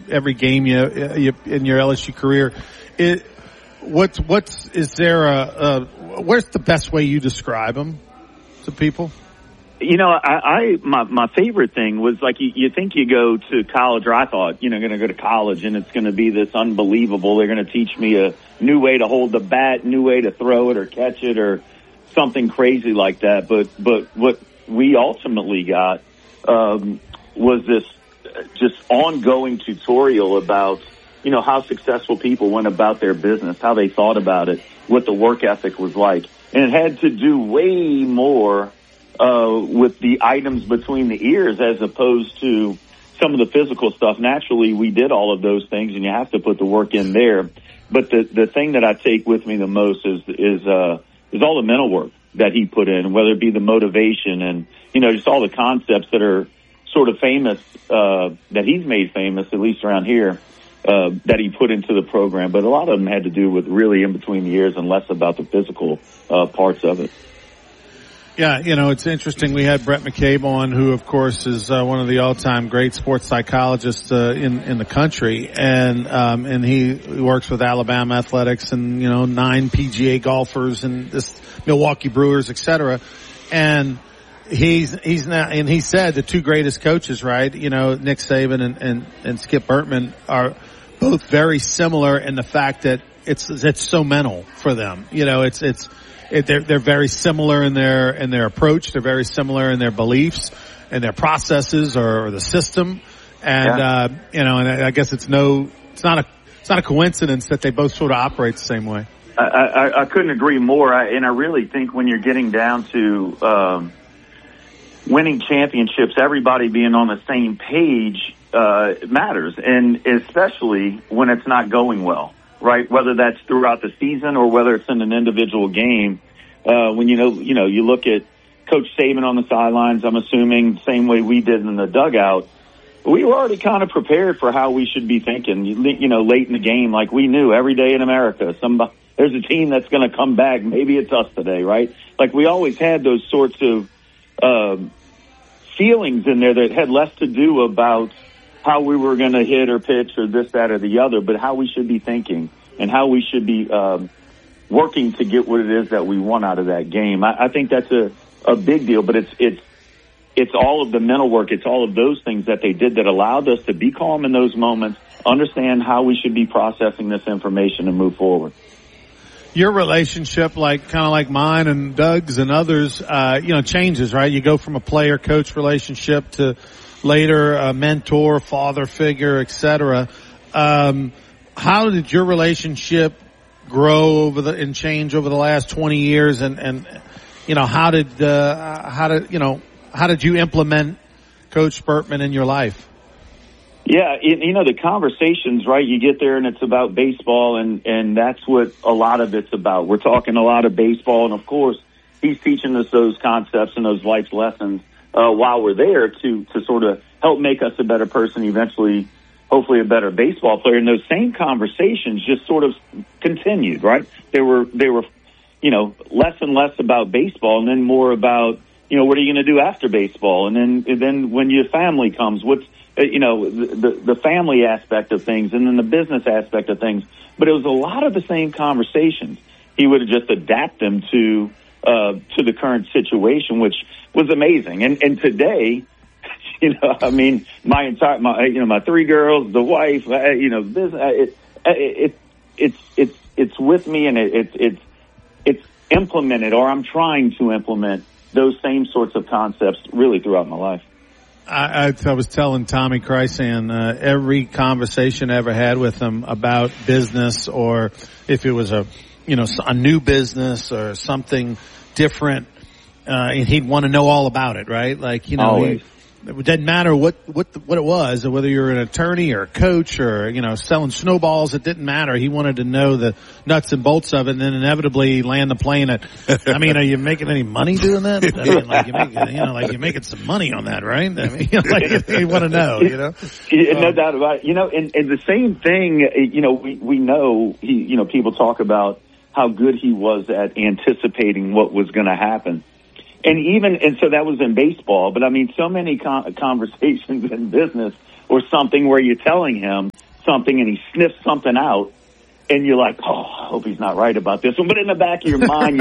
every game you in your LSU career. Where's the best way you describe him to people? You know, my favorite thing was like you think you go to college, or I thought, going to go to college and it's going to be this unbelievable. They're going to teach me a new way to hold the bat, new way to throw it or catch it or something crazy like that. But what we ultimately got was this just ongoing tutorial about, how successful people went about their business, how they thought about it, what the work ethic was like. And it had to do way more with the items between the ears as opposed to some of the physical stuff. Naturally, we did all of those things, and you have to put the work in there. But the thing that I take with me the most is all the mental work that he put in, whether it be the motivation and, just all the concepts that are sort of famous, that he's made famous, at least around here, that he put into the program. But a lot of them had to do with really in between the ears and less about the physical parts of it. Yeah, it's interesting. We had Brett McCabe on, who, of course, is one of the all-time great sports psychologists in the country, and he works with Alabama Athletics and 9 PGA golfers and this Milwaukee Brewers, etc. And he's now, and he said the two greatest coaches, right? Nick Saban and Skip Bertman are both very similar in the fact that it's so mental for them. They're very similar in their approach. They're very similar in their beliefs and their processes or the system. And, and I guess it's not a coincidence that they both sort of operate the same way. I couldn't agree more. And I really think when you're getting down to, winning championships, everybody being on the same page, matters. And especially when it's not going well. Right, whether that's throughout the season or whether it's in an individual game. When you look at Coach Saban on the sidelines, I'm assuming same way we did in the dugout. We were already kind of prepared for how we should be thinking. Late in the game, like we knew every day in America, there's a team that's going to come back. Maybe it's us today, right? Like we always had those sorts of feelings in there that had less to do about how we were going to hit or pitch or this, that, or the other, but how we should be thinking and how we should be working to get what it is that we want out of that game. I think that's a big deal, but it's all of the mental work. It's all of those things that they did that allowed us to be calm in those moments, understand how we should be processing this information and move forward. Your relationship, kind of like mine and Doug's and others, changes, right? You go from a player-coach relationship to later a mentor, father figure, etc. How did your relationship grow and change over the last 20 years? And how did you implement Coach Bertman in your life? Yeah, the conversations, right? You get there and it's about baseball, and that's what a lot of it's about. We're talking a lot of baseball, and of course, he's teaching us those concepts and those life lessons while we're there to sort of help make us a better person, eventually, hopefully a better baseball player. And those same conversations just sort of continued, right? They were less and less about baseball and then more about, what are you going to do after baseball? And then when your family comes, what's, the family aspect of things and then the business aspect of things. But it was a lot of the same conversations. He would just adapt them to the current situation, which was amazing. And today, my 3 girls, the wife, it's with me, and it's implemented, or I'm trying to implement those same sorts of concepts really throughout my life. I was telling Tommy Krysan, every conversation I ever had with him about business, or if it was a new business or something different, and he'd want to know all about it, right? It didn't matter what it was, or whether you're an attorney or a coach or, selling snowballs. It didn't matter. He wanted to know the nuts and bolts of it, and then inevitably land the plane at, are you making any money doing that? You're making some money on that, right? You want to know, No doubt about it. And the same thing, we know people talk about how good he was at anticipating what was going to happen. And so that was in baseball, but so many conversations in business or something where you're telling him something and he sniffs something out, and you're like, oh, I hope he's not right about this one. But in the back of your mind,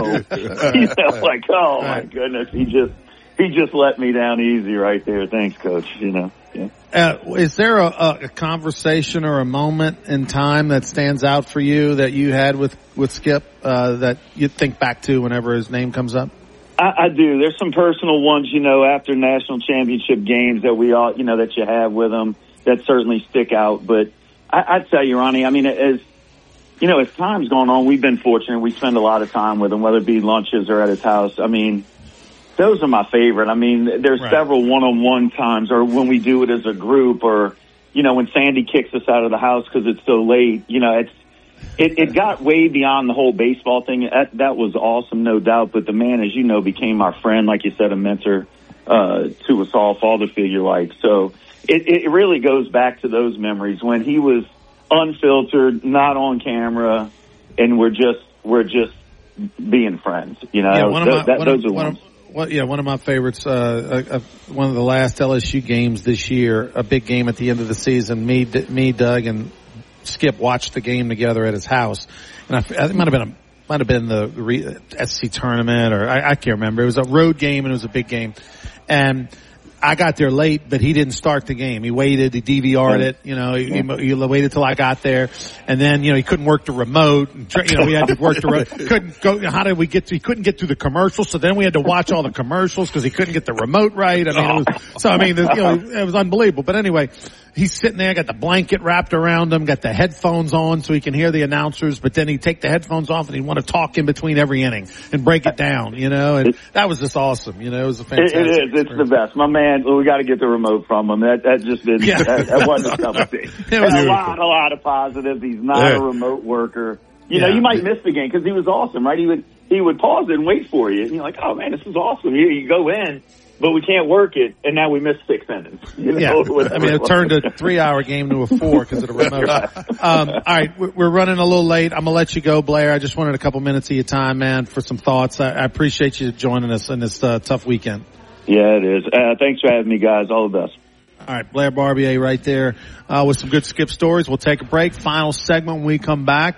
like, oh my goodness, he just let me down easy right there. Thanks, Coach. Yeah. Is there a conversation or a moment in time that stands out for you that you had with Skip that you think back to whenever his name comes up? I do. There's some personal ones, after national championship games that we all, that you have with him that certainly stick out. But I'd tell you, Ronnie, I mean, as time's gone on, we've been fortunate. We spend a lot of time with him, whether it be lunches or at his house. I mean, those are my favorite. I mean, there's several one-on-one times, or when we do it as a group, or, when Sandy kicks us out of the house because it's so late, it got way beyond the whole baseball thing. That was awesome, no doubt. But the man, as you know, became our friend, like you said, a mentor to us all, father figure like. So it really goes back to those memories when he was unfiltered, not on camera, and we're just being friends. Yeah, those are ones. One of my favorites, one of the last LSU games this year, a big game at the end of the season. Me, Doug, and Skip watched the game together at his house, and I think it might have been the SC tournament, or I can't remember. It was a road game and it was a big game, and I got there late, but he didn't start the game. He waited, he DVR'd it, he waited till I got there, and then, he couldn't work the remote, we had to work the remote, he couldn't get through the commercials, so then we had to watch all the commercials because he couldn't get the remote right. It was unbelievable. But anyway, he's sitting there, got the blanket wrapped around him, got the headphones on so he can hear the announcers, but then he'd take the headphones off and he'd want to talk in between every inning and break it down, and that was just awesome. It was a fantastic experience. It's the best. My man, we got to get the remote from him. That just didn't, that wasn't something. A lot of positives. He's not a remote worker. You might miss the game because he was awesome, right? He would pause it and wait for you. And you're like, oh man, this is awesome. You go in, but we can't work it, and now we missed 6 innings. It turned a 3-hour game to a 4 because of the remote. All right, we're running a little late. I'm going to let you go, Blair. I just wanted a couple minutes of your time, man, for some thoughts. I appreciate you joining us in this tough weekend. Yeah, it is. Thanks for having me, guys. All the best. All right, Blair Barbier right there with some good Skip stories. We'll take a break. Final segment when we come back.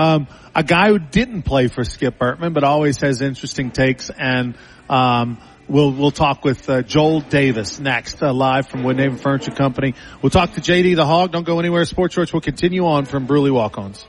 A guy who didn't play for Skip Bertman but always has interesting takes, and we'll talk with Joel Davis next, live from Woodhaven Furniture Company. We'll talk to JD the Hog. Don't go anywhere. Sports Shorts will continue on from Bruley Walk-Ons.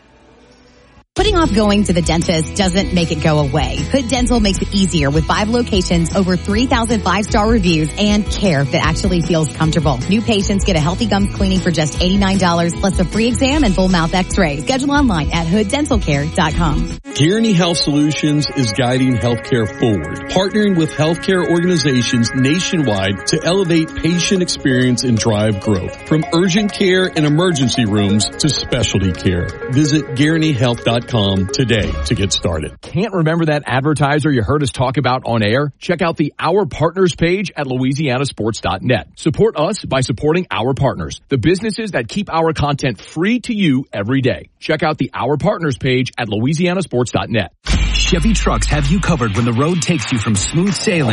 Putting off going to the dentist doesn't make it go away. Hood Dental makes it easier with 5 locations, over 3,000 5-star reviews, and care that actually feels comfortable. New patients get a healthy gums cleaning for just $89, plus a free exam and full mouth x-ray. Schedule online at hooddentalcare.com. Guarantee Health Solutions is guiding healthcare forward, partnering with healthcare organizations nationwide to elevate patient experience and drive growth. From urgent care and emergency rooms to specialty care. Visit GuaranteeHealth.com today to get started. Can't remember that advertiser you heard us talk about on air? Check out the Our Partners page at LouisianaSports.net. Support us by supporting our partners, the businesses that keep our content free to you every day. Check out the Our Partners page at LouisianaSports.net. Chevy trucks have you covered when the road takes you from smooth sailing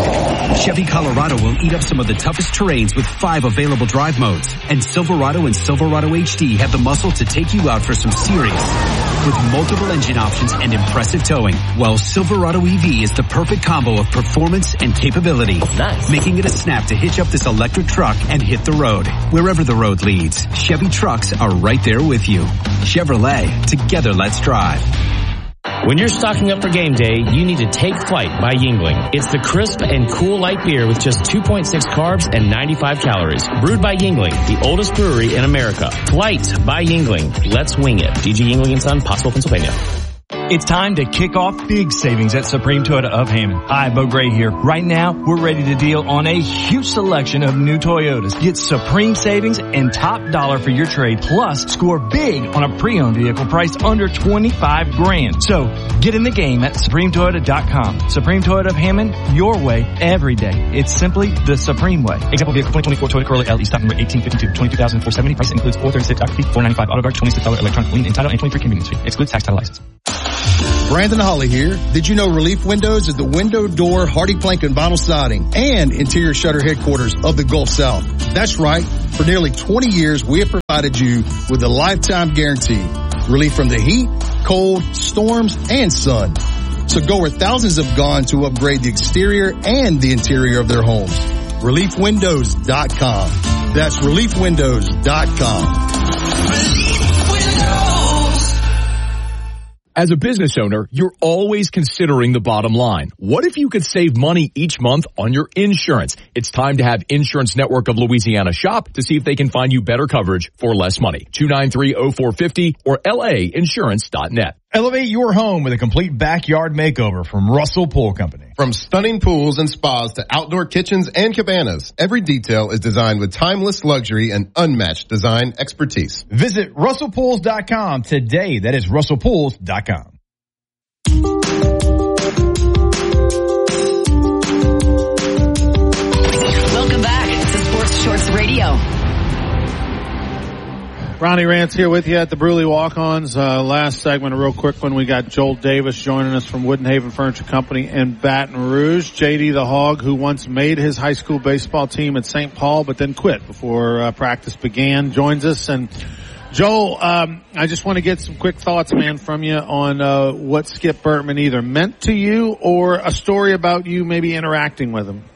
to Chevy Colorado will eat up some of the toughest terrains with 5 available drive modes. And Silverado and Silverado HD have the muscle to take you out for some serious with multiple engine options and impressive towing. While Silverado EV is the perfect combo of performance and capability, making it a snap to hitch up this electric truck and hit the road. Wherever the road leads, Chevy trucks are right there with you. Chevrolet, together let's drive. When you're stocking up for game day, you need to Take Flight by Yuengling. It's the crisp and cool light beer with just 2.6 carbs and 95 calories. Brewed by Yuengling, the oldest brewery in America. Flight by Yuengling. Let's wing it. DG Yuengling & Son, Pottsville, Pennsylvania. It's time to kick off big savings at Supreme Toyota of Hammond. Hi, Bo Gray here. Right now, we're ready to deal on a huge selection of new Toyotas. Get supreme savings and top dollar for your trade, plus score big on a pre-owned vehicle priced under $25,000. So, get in the game at SupremeToyota.com. Supreme Toyota of Hammond, your way, every day. It's simply the Supreme way. Example vehicle 2024 Toyota Corolla LE, stock number 1852, $22,470. Price includes $436 doc fee, $495 auto guard, $26 electronic lien and title, and $23 convenience fee. Excludes tax title license. Brandon Holly here. Did you know Relief Windows is the window, door, hardy plank, and vinyl siding and interior shutter headquarters of the Gulf South? That's right. For nearly 20 years, we have provided you with a lifetime guarantee. Relief from the heat, cold, storms, and sun. So go where thousands have gone to upgrade the exterior and the interior of their homes. ReliefWindows.com. That's ReliefWindows.com. As a business owner, you're always considering the bottom line. What if you could save money each month on your insurance? It's time to have Insurance Network of Louisiana shop to see if they can find you better coverage for less money. 293-0450 or lainsurance.net. Elevate your home with a complete backyard makeover from Russell Pool Company. From stunning pools and spas to outdoor kitchens and cabanas, every detail is designed with timeless luxury and unmatched design expertise. Visit RussellPools.com today. That is RussellPools.com. Welcome back to Sports Shorts Radio. Ronnie Rance here with you at the Bruley Walk-Ons. Last segment, a real quick one. We got Joel Davis joining us from Woodenhaven Furniture Company in Baton Rouge. JD the Hog, who once made his high school baseball team at St. Paul, but then quit before practice began, joins us. And Joel, I just want to get some quick thoughts, man, from you on what Skip Bertman either meant to you or a story about you maybe interacting with him.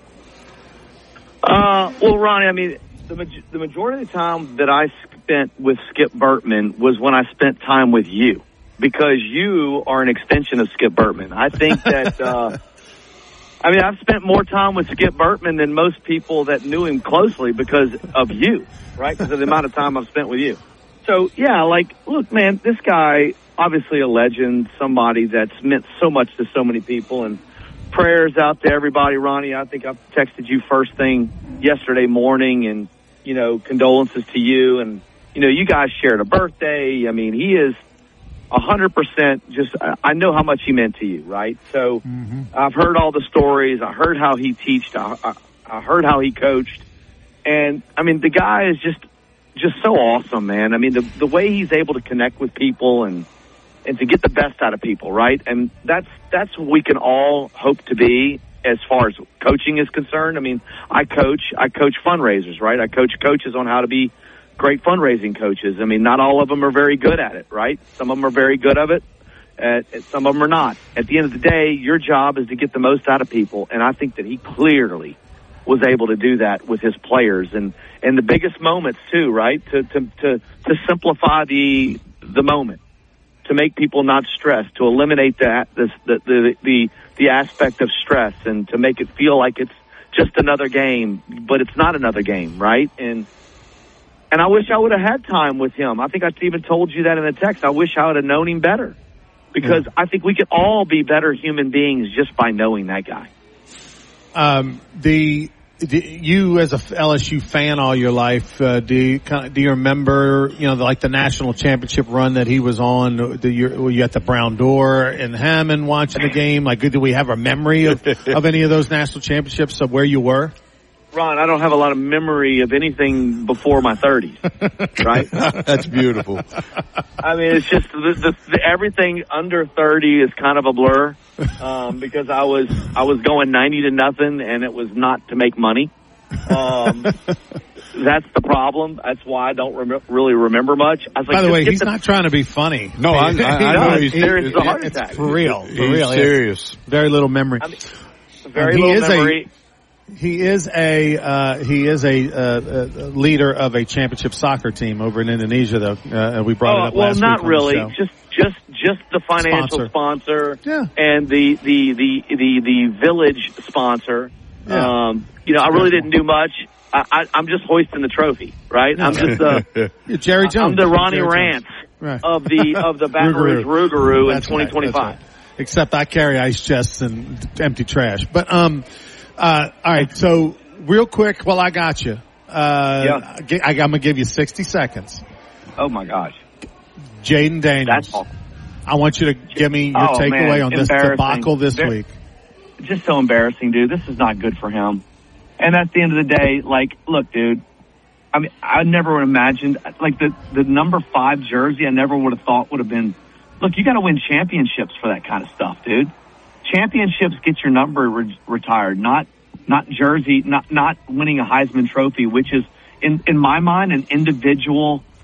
Well, Ronnie, I mean, the majority of the time that I spent with Skip Bertman was when I spent time with you, because you are an extension of Skip Bertman. I think that, I've spent more time with Skip Bertman than most people that knew him closely because of you, right? Because of the amount of time I've spent with you. So, yeah, look, man, this guy, obviously a legend, somebody that's meant so much to so many people, and prayers out to everybody, Ronnie. I think I texted you first thing yesterday morning, and, condolences to you. And, you guys shared a birthday. I mean, he is 100% I know how much he meant to you, right? So I've heard all the stories. I heard how he teached. I heard how he coached. And, the guy is just so awesome, man. The way he's able to connect with people and to get the best out of people, right? And that's what we can all hope to be as far as coaching is concerned. I coach fundraisers, right? I coach coaches on how to be great fundraising coaches. Not all of them are very good at it, right? Some of them are very good at it. Some of them are not. At the end of the day, your job is to get the most out of people. And I think that he clearly was able to do that with his players and the biggest moments too, right? To simplify the moment, to make people not stressed, to eliminate the aspect of stress, and to make it feel like it's just another game, but it's not another game, right? And I wish I would have had time with him. I think I even told you that in the text. I wish I would have known him better, because I think we could all be better human beings just by knowing that guy. You as a LSU fan all your life, do you remember, the national championship run that he was on? Were you at the Brown Door in Hammond watching the game? Do we have a memory of any of those national championships of where you were? Ron, I don't have a lot of memory of anything before my 30s, right? That's beautiful. It's just everything under 30 is kind of a blur, because I was going 90-0, and it was not to make money. That's the problem. That's why I don't really remember much. I was like, by the way, he's not trying to be funny. No, I know he's serious. It's a heart attack. For real. He's serious. Very little memory. Very little memory. He is a leader of a championship soccer team over in Indonesia, though. We brought it up last week. Well, not on really. The show. Just the financial sponsor, yeah, and the village sponsor. Yeah. I really didn't do much. I'm just hoisting the trophy, right? I'm just Jerry Jones. I'm the Ronnie Rance of the Baton Rouge Rougarou in 2025. Right. Except I carry ice chests and empty trash, but all right, so real quick, well, I got you. I'm going to give you 60 seconds. Oh, my gosh. Jaden Daniels. I want you to give me your takeaway on this debacle this week. Just so embarrassing, dude. This is not good for him. And at the end of the day, look, dude, I never would have imagined, the number 5 jersey, I never would have thought would have been, look, you got to win championships for that kind of stuff, dude. Championships get your number retired, not jersey, not winning a Heisman Trophy, which is in my mind an individual